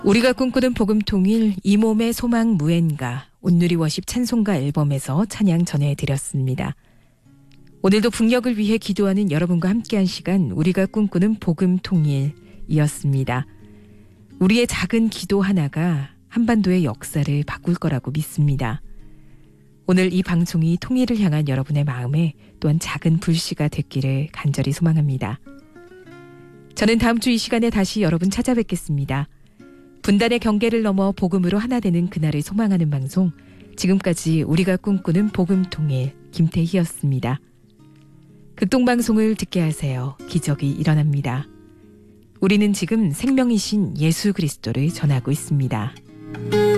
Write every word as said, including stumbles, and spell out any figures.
우리가 꿈꾸는 복음통일 이 몸의 소망 무엔가 온누리 워십 찬송가 앨범에서 찬양 전해드렸습니다. 오늘도 북녘을 위해 기도하는 여러분과 함께한 시간 우리가 꿈꾸는 복음통일이었습니다. 우리의 작은 기도 하나가 한반도의 역사를 바꿀 거라고 믿습니다. 오늘 이 방송이 통일을 향한 여러분의 마음에 또한 작은 불씨가 됐기를 간절히 소망합니다. 저는 다음 주 이 시간에 다시 여러분 찾아뵙겠습니다. 분단의 경계를 넘어 복음으로 하나 되는 그날을 소망하는 방송, 지금까지 우리가 꿈꾸는 복음통일 김태희였습니다. 극동방송을 듣게 하세요. 기적이 일어납니다. 우리는 지금 생명이신 예수 그리스도를 전하고 있습니다.